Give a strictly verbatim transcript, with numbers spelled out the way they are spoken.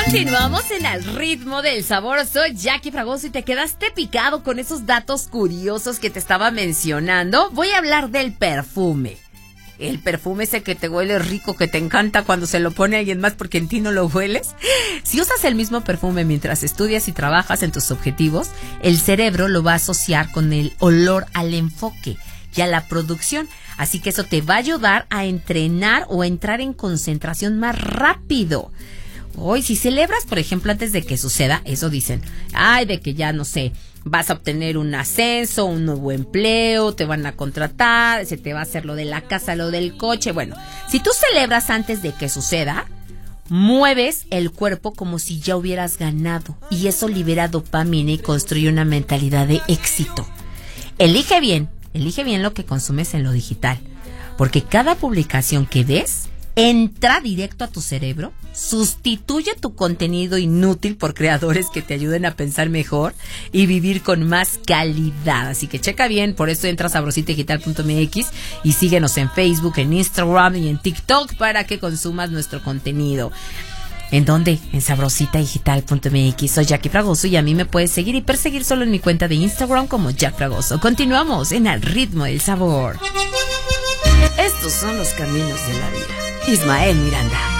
Continuamos en El Ritmo del Sabor. Soy Jackie Fragoso y te quedaste picado con esos datos curiosos que te estaba mencionando. Voy a hablar del perfume. El perfume ese que te huele rico, que te encanta cuando se lo pone alguien más porque en ti no lo hueles. Si usas el mismo perfume mientras estudias y trabajas en tus objetivos, el cerebro lo va a asociar con el olor al enfoque y a la producción. Así que eso te va a ayudar a entrenar o a entrar en concentración más rápido. Hoy, si celebras, por ejemplo, antes de que suceda, eso dicen, ay, de que ya, no sé, vas a obtener un ascenso, un nuevo empleo, te van a contratar, se te va a hacer lo de la casa, lo del coche. Bueno, si tú celebras antes de que suceda, mueves el cuerpo como si ya hubieras ganado. Y eso libera dopamina y construye una mentalidad de éxito. Elige bien, elige bien lo que consumes en lo digital. Porque cada publicación que ves entra directo a tu cerebro, sustituye tu contenido inútil por creadores que te ayuden a pensar mejor y vivir con más calidad. Así que checa bien, por eso entra a sabrosita digital punto m x y síguenos en Facebook, en Instagram y en TikTok para que consumas nuestro contenido. ¿En dónde? En sabrosita digital punto m x. Soy Jackie Fragoso y a mí me puedes seguir y perseguir solo en mi cuenta de Instagram como Jack Fragoso. Continuamos en El Ritmo del Sabor. Estos son los caminos de la vida. Ismael Miranda.